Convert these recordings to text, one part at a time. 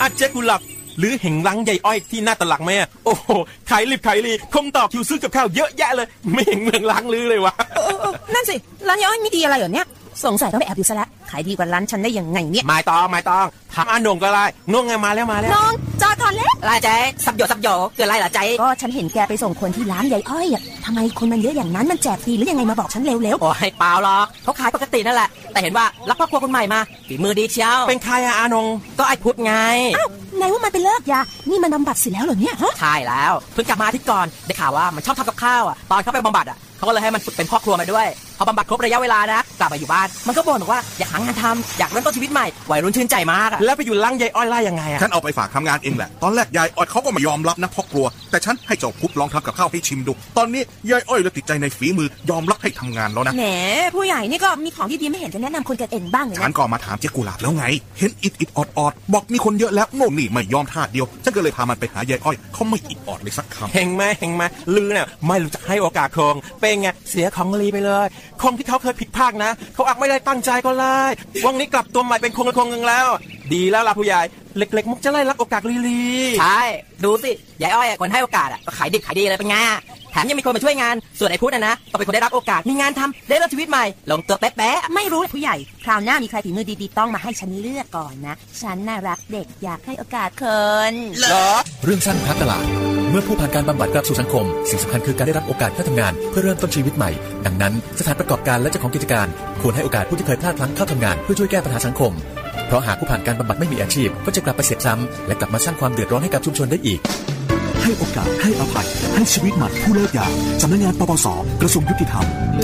เจ๊กุหลาบหรือเห็นรังใยอ้อยที่หน้าตลาดไหมโอ้โหขายรีบคงต่อคิวซื้อกับข้าวเยอะแยะเลยไม่เห็นเมืองล้างลือเลยวะนั่นสิร้านยาอ้อยไม่ดีอะไรเหรอเนี่ยสงสัยต้องไปแอบดูซะแล้วขายดีกว่าร้านฉันได้ยังไงเนี่ยไม่ต้องถามอานงก็ได้นงไงมาแล้วน้องจอดก่อนเลยลาใจสับโยเกิดอะไรล่ะใจก็ฉันเห็นแกไปส่งคนที่ร้านยายอ้อยอ่ะทำไมคนมันเยอะอย่างนั้นมันแจกฟรีหรือยังไงมาบอกฉันเร็วโอ้ยเปล่าหรอกเขาขายปกตินั่นแหละแต่เห็นว่ารับครอบครัวคนใหม่มาฝีมือดีเชียวเป็นใครอะอานงก็ไอ้พุทธไงอ้าวไหนว่ามันเป็นเลิกยานี่มันบำบัดเสร็จแล้วเหรอเนี่ยใช่แล้วเพิ่งกลับมาอาทิตย์ก่อนได้ข่าวว่ามันชอบทำกับข้าวอ่ะตอนเขาไปบำบัดอ่ะเขาก็เลยให้มันฝึกเป็นพ่อครัวมาด้วยพอบำบัดครบระยะเวลานะกลับมาอยู่บ้านมันก็บ่นบอกว่าอยากหางานทำอยากเริ่มต้นชีวิตใหม่วัยรุ่นชื่นใจมากแล้วไปอยู่ร้านยายอ้อยไล่ยังไงฉันเอาไปฝากทำงานเองแหละตอนแรกยายอ้อยเขาก็ไม่ยอมรับนะเพราะกลัวแต่ฉันให้เจ้าพุทธลองทำกับข้าวให้ชิมดูตอนนี้ยายอ้อยเลยติดใจในฝีมือยอมรับให้ทำงานแล้วนะแหมผู้ใหญ่นี่ก็มีของดีๆไม่เห็นจะแนะนำคนกันเองบ้างเลยฉันก็มาถามเจ๊กุหลาบแล้วไงเห็นอิดออดบอกมีคนเยอะแล้วโน่นนี่ไม่ยอมท่าเดียวฉันก็เลยพามันไปหายายอ้อยเขาไม่อิดออดเลยสักคำเห็นไหมลือเนี่ยไม่รู้จักให้โอกาสคงเป็นไงเสียของลีไปเลยคงที่เขาเคยผิดพลาดนะเขาอาจไม่ได้ตั้งใจก็เลยวันนี้กลับตัวใหม่เป็นคงนึงแล้วดีแล้วล่ะผู้ใหญ่เล็กๆมุกจะไล่รับโอกาสลีใช่ดูสิยายอ้อยคนให้โอกาสก็ขายดีเลยเป็นไงแถมยังมีคนมาช่วยงานส่วนไอ้พุทธนะก็เป็นคนได้รับโอกาสมีงานทำได้เริ่มชีวิตใหม่ลงตัวแป๊ะไม่รู้ผู้ใหญ่คราวหน้ามีใครฝีมือดีๆต้องมาให้ฉันเลือกก่อนนะฉันน่ารักเด็กอยากให้โอกาสคนเหรอเรื่องสั้นพักตลาดเมื่อผู้ผ่านการบำบัดกลับสู่สังคมสิ่งสำคัญคือการได้รับโอกาสเข้าทำงานเพื่อเริ่มต้นชีวิตใหม่ดังนั้นสถานประกอบการและเจ้าของกิจการควรให้โอกาสผู้ที่เคยพลาดพลั้งเข้าทำงานเพื่อช่วยแก้ปัญหาสังคมเพราะหากผู้ผ่านการบำบัดไม่มีอาชีพก็จะกลับไปเสียซ้ำและกลับมาสร้างความเดือดร้อนให้กับชุมชนได้อีกให้โอกาสให้อภัยให้ชีวิตใหม่ผู้เลิกยาสำนักงานปปส.กระทรวงยุติธรรม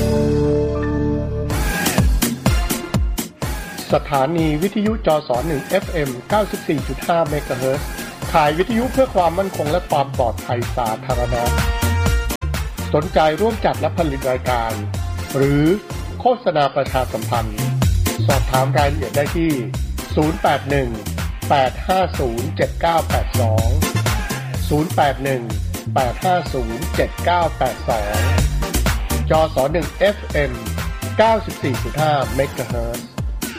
สถานีวิทยุจส1 FM 94.5 เมกะเฮิรตซ์ขายวิทยุเพื่อความมั่นคงและความปลอดภัยสาธารณะสนใจร่วมจัดและผลิตรายการหรือโฆษณาประชาสัมพันธ์สอบถามรายละเอียดได้ที่081-850-7982 081-850-7982 จส1 FM 94.5 เมกะเฮิรตซ์